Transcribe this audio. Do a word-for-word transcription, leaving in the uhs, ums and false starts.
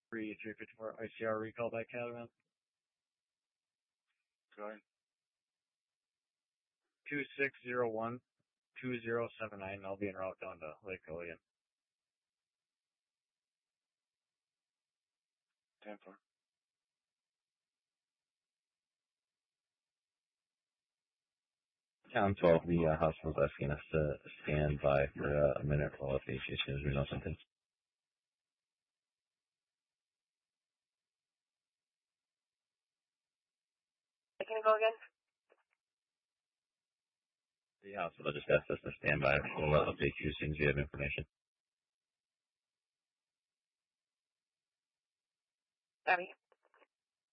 three three fifty-four I C R recall by Catamount. Go ahead. two six zero one two zero seven nine. I'll be en route down to Lake Ilion. ten four. Town twelve, the uh, hospital's asking us to stand by for uh, a minute while updates you as soon as we know something. Can I go again? The hospital just asked us to stand by. We'll uh, update you as soon as we have information. Sorry.